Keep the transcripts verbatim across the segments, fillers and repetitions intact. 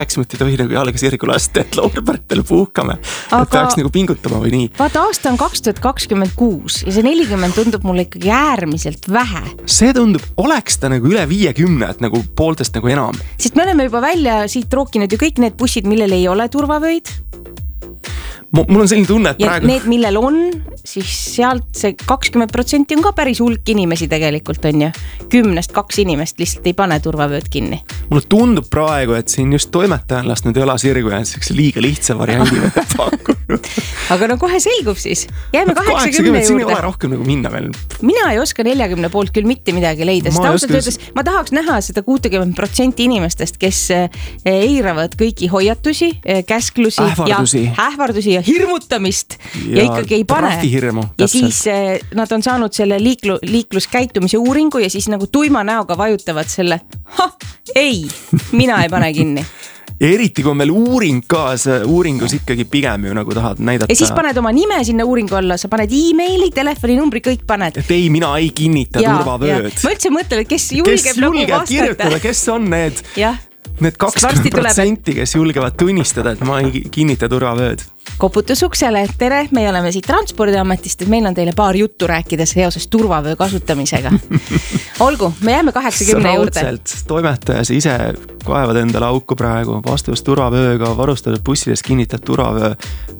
rääkisime, et ei tohi nagu jalga sirgu lasta, et loorberitele puhkame. Aga... et peaks nagu pingutama või nii. Vaata, aasta on kaks tuhat kakskümmend kuus ja see nelikümmend tundub mulle ikkagi äärmiselt vähe. See tundub, oleks ta nagu üle viiekümne, et nagu pooltest nagu enam. Sest me oleme juba välja siit rookinud ju kõik need bussid, millel ei ole turvavöid. Mul on selline tunne, et ja praegu... need, millel on, siis sealt see kakskümmend protsenti on ka päris hulk inimesi tegelikult on ju. Kümnest kaks inimest lihtsalt ei pane turvavööd kinni. Mulle tundub praegu, et siin just toimetajan lastnud jala sirgu ja sellise liiga lihtsa variandi pakkunud. Aga no kohe selgub siis. Jääme kaheksakümne juurde. Siin ei ole rohkem nagu minna veel. Mina ei oska neljakümne poolt küll mitte midagi leida. Ma, töötas, ma tahaks näha seda kuutekümmend protsenti inimestest, kes eiravad kõiki hoiatusi, käsklusi ähvardusi. ja ähvardusi ja hirmutamist ja, ja ikkagi ei pane. Hirmu, ja siis eh, nad on saanud selle liiklu, liikluskäitumise uuringu ja siis nagu tuima näoga vajutavad selle, ha, ei, mina ei pane kinni. Ja eriti kui on veel uuring ka, see uuringus ikkagi pigem ju nagu tahad näidata. Ja siis paned oma nime sinna uuringu alla, sa paned e-maili, telefoninumbri, kõik paned. Et ei, mina ei kinnita ja, turvavööd. Ja. Ma üldse mõtlen, et kes julgeb kes nagu julgeb vastata. Kirjutada, kes on need, ja. need kakskümmend protsenti, kes julgevad tunnistada, et ma ei kinnita turvavööd. Koputus uksele, tere, me oleme siit Transpordiametist, et meil on teile paar juttu rääkida seoses turvavöö kasutamisega. Olgu, me jääme kaheksakümne juurde. Raudselt, toimetajas ise kaevad endale auku praegu, vastus turvavööga, varustatud bussides kinnitab turvavöö.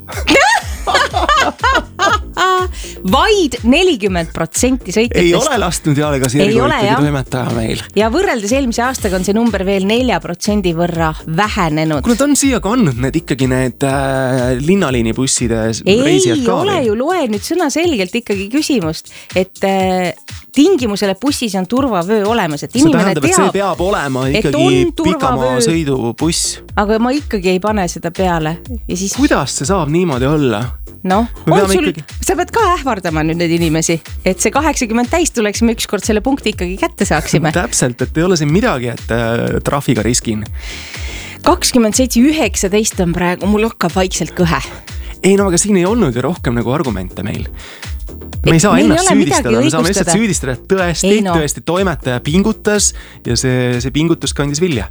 Vaid nelikümmend protsenti sõitjatest. Ei ole lastnud jalga sirgu ikkagi toimetaja meil. Ja võrreldes eelmise aastaga on see number veel nelja protsendi võrra vähenenud. Kui nad on siia kannud need ikkagi need äh, linnaliini busside reisijad ka? Ei ole ju, loe nüüd sõna selgelt ikkagi küsimust, et äh, tingimusele bussis on turvavöö olemas. Et see tähendab, teab, et see peab olema ikkagi pikamaa sõidu buss. Aga ma ikkagi ei pane seda peale. Ja siis... Kuidas see saab niimoodi olla? No, on sul, ikkagi... sa pead ka ähvardama nüüd need inimesi, et see kaheksakümmend täis tuleksime ükskord selle punkti ikkagi kätte saaksime. Täpselt, et ei ole siin midagi, et äh, trafiga riskin. kakskümmend seitse üheksateist on praegu, mul hakkab vaikselt kõhe. Ei no, aga siin ei olnud ju rohkem nagu argumente meil. Me ei saa meil ennast ei süüdistada, me saame lihtsalt süüdistada, et tõesti, no. tõesti toimetaja pingutas ja see, see pingutus kandis vilja.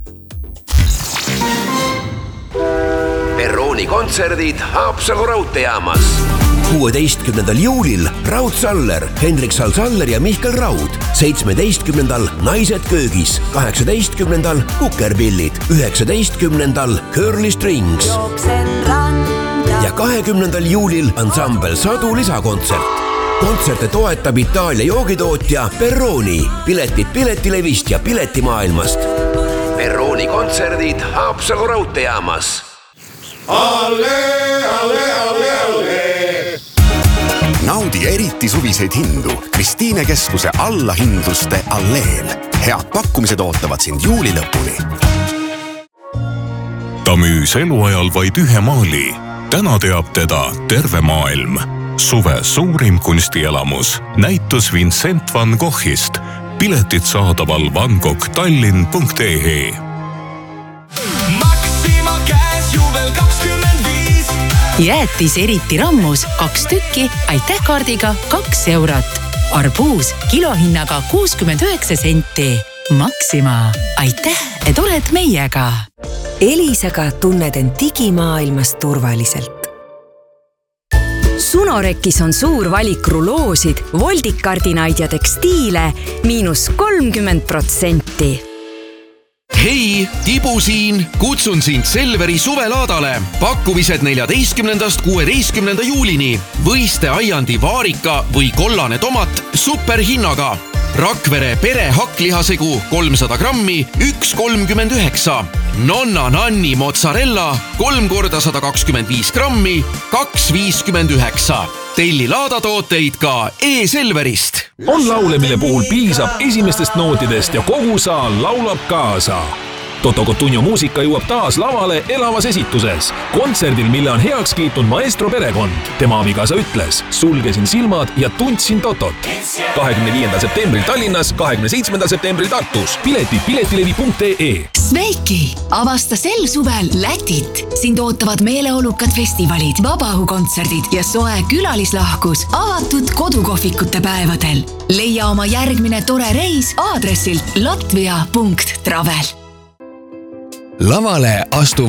Perrooni kontserdid Haapsalu raudteejaamas. kuueteistkümnendal juulil Raud Saller, Hendrik Sal-Saller ja Mihkel Raud. seitsmeteistkümnendal Naised köögis, kaheksateistkümnendal Kukerpillid, üheksateistkümnendal Curly Strings. Ja kahekümnendal juulil ansambel Sadu lisakontsert. Kontserte toetab Itaalia joogitootja Perrooni. Piletid Piletilevist ja Piletimaailmast. Perrooni kontserdid Haapsalu raudteejaamas. Alle, alle, alle, alle. Naudi eriti suviseid hindu Kristiine keskuse allahindluste alleel. Head pakkumised ootavad sind juuli lõpuni. Ta müüs eluajal vaid ühe maali. Täna teab teda terve maailm. Suve suurim kunstielamus. Näitus Vincent van Goghist. Piletid saadaval vangogh tallinn punkt ee. Jäätis eriti rammus kaks tükki, aitäh kaardiga kaks eurot. Arbuus kilohinnaga kuuskümmend üheksa senti. Maxima, aitäh, et oled meiega. Elisaga tunned end digimaailmas turvaliselt. Sunorekis on suur valik ruloosid, voldikardinaid ja tekstiile miinus kolmkümmend protsenti. Hei, Tibu siin, kutsun sind Selveri suvelaadale. Pakkumised neljateistkümnendast kuueteistkümnenda juulini. Võiste aiandi vaarika või kollane tomat superhinnaga. Rakvere pere hakklihasegu kolmsada grammi, üks kolmkümmend üheksa. Nonna Nanni mozzarella kolm korda sada kakskümmend viis grammi, kaks viiskümmend üheksa. Telli laadatooteid ka e-Selverist. On laule, mille puhul piisab esimestest nootidest ja kogu saal laulab kaasa. Toto Cotugno muusika jõuab taas lavale elavas esituses. Kontserdil, mille on heaks kiitnud maestro perekond. Tema abikaasa ütles, sulgesin silmad ja tundsin Totot. kahekümne viiendal septembril Tallinnas, kahekümne seitsmendal septembril Tartus. Piletid piletilevi punkt ee. Sveiki, avasta sel suvel Lätit. Sind ootavad meeleolukad festivalid, vabahukontserdid ja soe külalislahkus avatud kodukohvikute päevadel. Leia oma järgmine tore reis aadressilt latvia punkt travel. lavale astuv